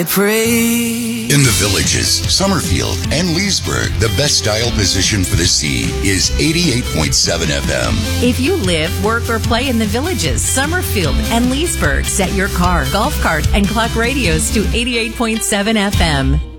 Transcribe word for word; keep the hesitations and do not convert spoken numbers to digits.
Pray. In the Villages, Summerfield, and Leesburg, the best style position for the sea is eighty-eight point seven F M. If you live, work, or play in the Villages, Summerfield, and Leesburg, set your car, golf cart, and clock radios to eighty-eight point seven F M.